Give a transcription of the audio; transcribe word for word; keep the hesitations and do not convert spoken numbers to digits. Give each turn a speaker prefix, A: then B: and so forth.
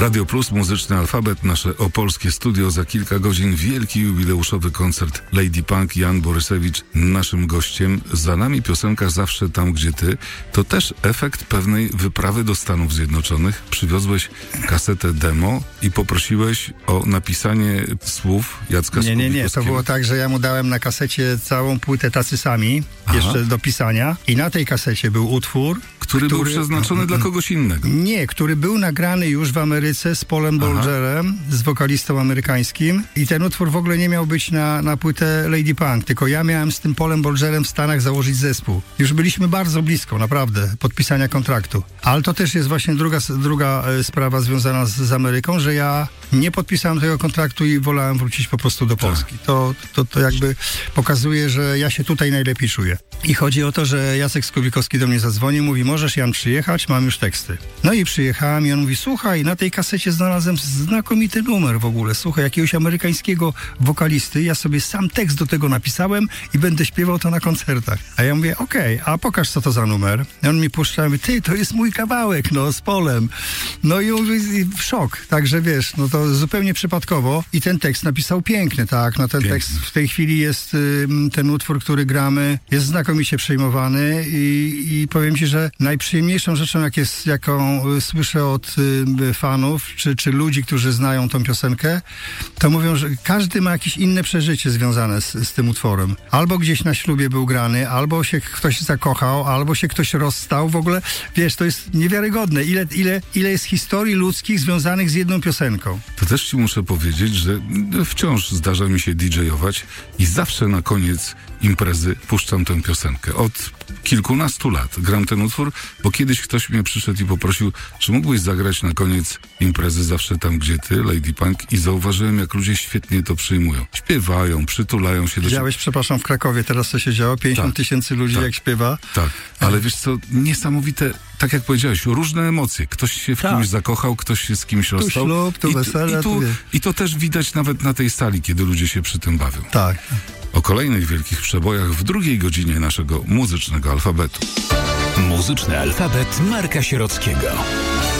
A: Radio Plus, Muzyczny Alfabet, nasze opolskie studio. Za kilka godzin wielki jubileuszowy koncert Lady Punk. Jan Borysewicz naszym gościem. Za nami piosenka Zawsze tam, gdzie ty. To też efekt pewnej wyprawy do Stanów Zjednoczonych. Przywiozłeś kasetę demo i poprosiłeś o napisanie słów Jacka
B: Nie, nie, nie. To było tak, że ja mu dałem na kasecie całą płytę Tacy Sami, Aha. jeszcze do pisania. I na tej kasecie był utwór,
A: Który, który był przeznaczony dla kogoś innego.
B: Nie, który był nagrany już w Ameryce z Paulem Bolgerem, z wokalistą amerykańskim. I ten utwór w ogóle nie miał być na, na płytę Lady Punk, tylko ja miałem z tym Paulem Bolgerem w Stanach założyć zespół. Już byliśmy bardzo blisko, naprawdę, podpisania kontraktu. Ale to też jest właśnie druga, druga sprawa związana z, z Ameryką, że ja nie podpisałem tego kontraktu i wolałem wrócić po prostu do Polski. To, to, to jakby pokazuje, że ja się tutaj najlepiej czuję. I chodzi o to, że Jacek Skubikowski do mnie zadzwonił, mówi: możesz, Jan, przyjechać, mam już teksty. No i przyjechałem i on mówi: słuchaj, na tej kasecie znalazłem znakomity numer w ogóle, słuchaj, jakiegoś amerykańskiego wokalisty, ja sobie sam tekst do tego napisałem i będę śpiewał to na koncertach. A ja mówię: okej, okay, a pokaż, co to za numer. I on mi puszcza i mówi: ty, to jest mój kawałek, no, z Polem. No i mówi, w szok, także wiesz, no to zupełnie przypadkowo i ten tekst napisał piękny, tak, no ten piękny. Tekst w tej chwili jest, ten utwór, który gramy, jest znakomicie przyjmowany i, i powiem ci, że najprzyjemniejszą rzeczą, jak jest, jaką słyszę od y, fanów, czy, czy ludzi, którzy znają tą piosenkę, to mówią, że każdy ma jakieś inne przeżycie związane z, z tym utworem. Albo gdzieś na ślubie był grany, albo się ktoś zakochał, albo się ktoś rozstał. W ogóle, wiesz, to jest niewiarygodne, ile, ile, ile jest historii ludzkich związanych z jedną piosenką.
A: To też ci muszę powiedzieć, że wciąż zdarza mi się didżejować i zawsze na koniec imprezy puszczam tę piosenkę. Od kilkunastu lat gram ten utwór, bo kiedyś ktoś mnie przyszedł i poprosił, czy mógłbyś zagrać na koniec imprezy Zawsze tam, gdzie ty, Lady Punk, i zauważyłem, jak ludzie świetnie to przyjmują. Śpiewają, przytulają się do...
B: Widziałeś, przepraszam, w Krakowie teraz co się działo? pięćdziesiąt tak, tysięcy ludzi tak, jak śpiewa.
A: Tak, ale wiesz co, niesamowite, tak jak powiedziałeś, różne emocje. Ktoś się w tak. kimś zakochał, ktoś się z kimś rozstał.
B: Tu ślub, tu
A: I,
B: wesele.
A: I, tu,
B: tu
A: I to też widać nawet na tej sali, kiedy ludzie się przy tym bawią.
B: Tak.
A: O kolejnych wielkich przebojach w drugiej godzinie naszego muzycznego alfabetu.
C: Muzyczny alfabet Marka Sierockiego.